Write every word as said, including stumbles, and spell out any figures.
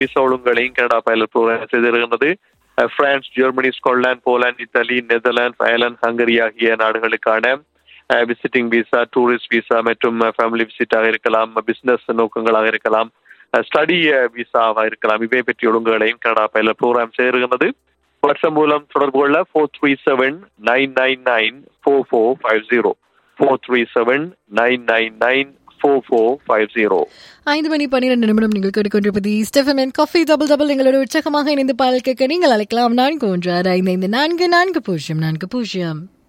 Visa ஒழுங்குகளையும் Canada pilot program செய்திருக்கின்றது. France, Germany, Scotland, Poland, Italy, Netherlands, Ireland, hungry ஆகிய நாடுகளுக்கான visiting visa, tourist visa மற்றும் family விசிட்டாக இருக்கலாம், business நோக்கங்களாக இருக்கலாம், study விசாவாக இருக்கலாம். இவை பற்றிய ஒழுங்குகளையும் கனடா பைலட் ப்ரோக்ராம் செய்திருக்கின்றது. வாட்ஸ்அப் மூலம் தொடர்பு கொள்ள four three seven nine nine nine four four five zero four three seven nine nine nine four four five zero. ஐந்து மணி பன்னிரண்டு நிமிடம் நீங்கள் கேட்டுக்கொண்டிருப்பது ஸ்டெஃபன் காஃபி டபுள் டபுள். எங்களோட உற்சாகமாக இணைந்து பாடல் கேட்க நீங்கள் அழைக்கலாம் நான்கு ஒன்று ஆறு ஐந்து ஐந்து நான்கு நான்கு பூஜ்ஜியம் நான்கு பூஜ்ஜியம்.